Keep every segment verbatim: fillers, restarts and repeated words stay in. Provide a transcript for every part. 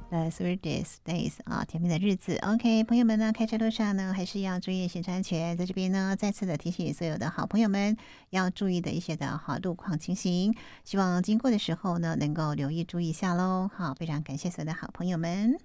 The sweetest days 啊，甜蜜的日子。OK， 朋友们呢，开车路上呢，还是要注意行车安全。在这边呢，再次的提醒所有的好朋友们要注意的一些的好路况情形，希望经过的时候呢，能够留意注意一下喽。好，非常感谢所有的好朋友们。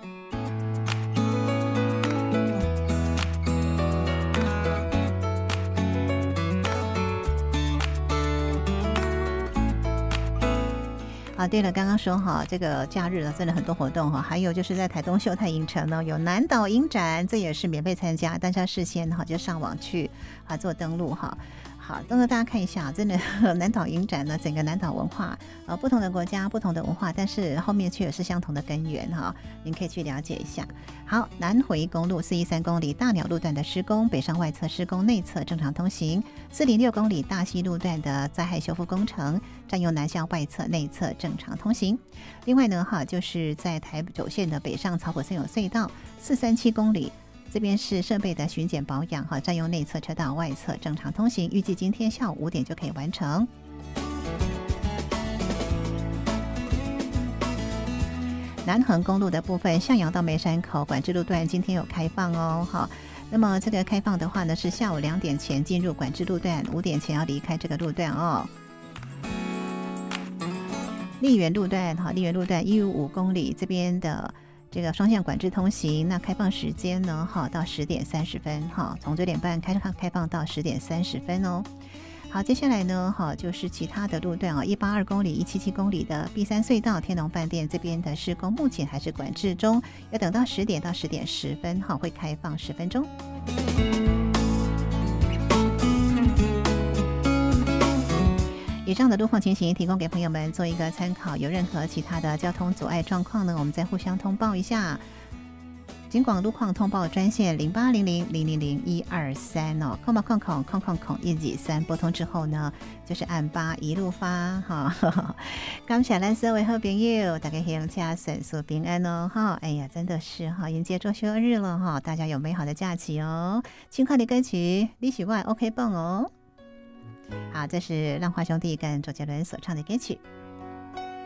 啊，对了，刚刚说哈，这个假日呢，真的很多活动哈，还有就是在台东秀泰影城呢，有南岛影展，这也是免费参加，但是要事先哈就上网去啊做登录哈。好，等等大家看一下，真的南岛影展呢，整个南岛文化，呃，不同的国家、不同的文化，但是后面却也是相同的根源哈，您可以去了解一下。好，南回公路四一三公里大鸟路段的施工，北上外侧施工，内侧正常通行；四零六公里大溪路段的灾害修复工程，占用南向外侧、内侧正常通行。另外呢，哈，就是在台九线的北上草埔森友隧道四三七公里。这边是设备的巡检保养哈，占用内侧车道，外侧正常通行，预计今天下午五点就可以完成。南横公路的部分，向阳到梅山口管制路段今天有开放哦，好，那么这个开放的话呢，是下午两点前进入管制路段，五点前要离开这个路段哦。丽园路段哈，丽园路段一五五公里这边的。这个双向管制通行，那开放时间呢？哈，到十点三十分，哈，从九点半开放开放到十点三十分哦。好，接下来呢，哈，就是其他的路段啊，一八二公里、一七七公里的 B 三隧道天龙饭店这边的施工，目前还是管制中，要等到十点到十点十分，哈，会开放十分钟。以上的路况情形提供给朋友们做一个参考，有任何其他的交通阻碍状况呢，我们再互相通报一下。警广路况通报专线零八零零零零零一二三哦，空吧空空空空空一几三拨通之后呢，就是按八一路发哈。感谢咱所有好朋友，大家乡下顺速平安哦哈！哎呀，真的是哈，迎接周休二日了哈，大家有美好的假期哦。轻快的歌曲，你喜欢 OK 棒哦。好，这是浪花兄弟跟周杰伦所唱的歌曲。